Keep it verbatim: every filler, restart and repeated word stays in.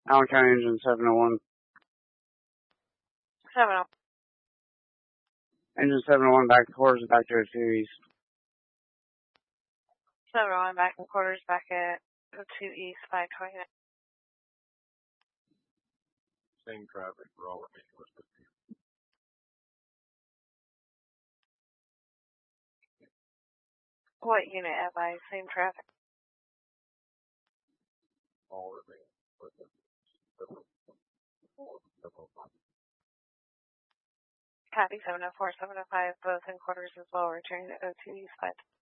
Allen County Engine seven oh one. seven oh. Engine seven oh one back to quarters, back to two east. seven oh one back in quarters, back at two east, five twenty-nine. Same traffic for all of me. What unit F I? Same traffic. All of me. Copy seven oh four, seven oh five, both in quarters as well, returning to oh two east, five